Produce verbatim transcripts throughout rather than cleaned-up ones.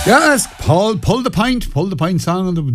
Yes, Paul, pull the pint, pull the pint song. The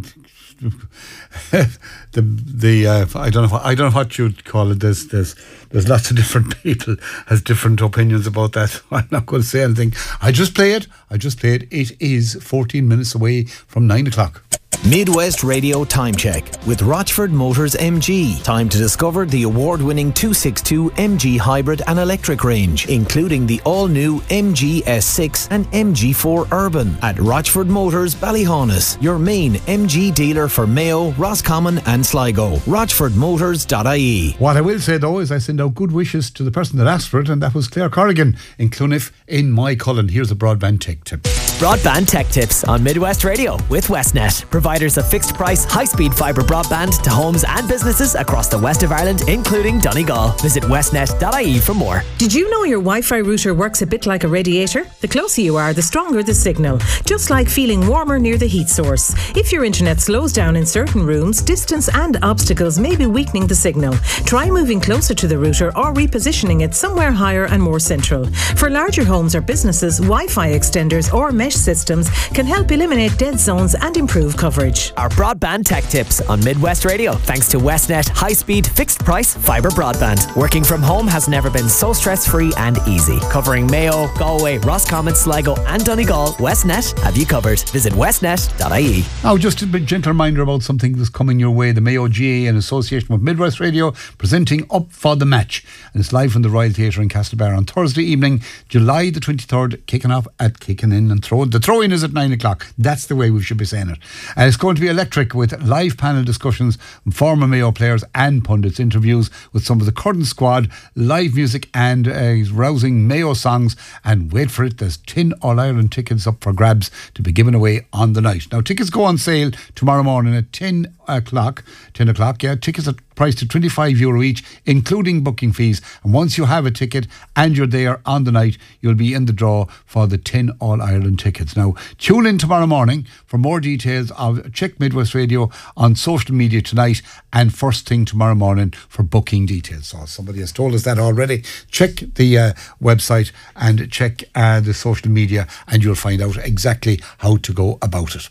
the, the, the uh, I don't know. What, I don't know what you'd call it. There's there's there's lots of different people has different opinions about that. I'm not going to say anything. I just play it. I just play it. It is fourteen minutes away from nine o'clock. Midwest Radio Time Check with Rochford Motors M G. Time to discover the award-winning two sixty-two M G hybrid and electric range, including the all-new M G S six and M G four Urban at Rochford Motors Ballyhaunis, your main M G dealer for Mayo, Roscommon and Sligo. rochford motors dot I E. What I will say though is I send out good wishes to the person that asked for it, and that was Claire Corrigan in Cloniff in my Cullen. Here's a broadband tech tip. Broadband tech tips on Midwest Radio with Westnet, providers of fixed price, high-speed fibre broadband to homes and businesses across the west of Ireland, including Donegal. Visit westnet dot I E for more. Did you know your Wi-Fi router works a bit like a radiator? The closer you are, the stronger the signal, just like feeling warmer near the heat source. If your internet slows down in certain rooms, distance and obstacles may be weakening the signal. Try moving closer to the router or repositioning it somewhere higher and more central. For larger homes or businesses, Wi-Fi extenders or mesh systems can help eliminate dead zones and improve coverage. Our broadband tech tips on Midwest Radio, thanks to Westnet high-speed fixed price fibre broadband. Working from home has never been so stress-free and easy. Covering Mayo, Galway, Roscommon, Sligo and Donegal, Westnet have you covered. Visit westnet dot I E. Now, just a gentle reminder about something that's coming your way. The Mayo G A in association with Midwest Radio presenting Up for the Match, and it's live from the Royal Theatre in Castlebar on Thursday evening, July the twenty-third, kicking off at Kicking In and Throw. The throw-in is at nine o'clock. That's the way we should be saying it. And it's going to be electric with live panel discussions from former Mayo players and pundits, interviews with some of the current squad, live music and uh, rousing Mayo songs. And wait for it, there's ten All-Ireland tickets up for grabs to be given away on the night. Now, tickets go on sale tomorrow morning at ten o'clock. ten o'clock, yeah. Tickets are priced at twenty-five euro each, including booking fees. And once you have a ticket and you're there on the night, you'll be in the draw for the ten All-Ireland tickets. Now, tune in tomorrow morning for more details. Of check Midwest Radio on social media tonight and first thing tomorrow morning for booking details. So somebody has told us that already. Check the uh, website and check uh, the social media and you'll find out exactly how to go about it.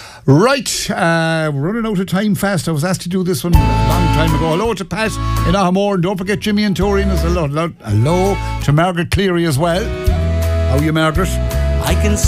Right, uh, we're running out of time fast. I was asked to do this one a long time ago. Hello to Pat in Ahamore, and don't forget Jimmy and Toreen. Hello, hello to Margaret Cleary as well. How are you, Margaret? I can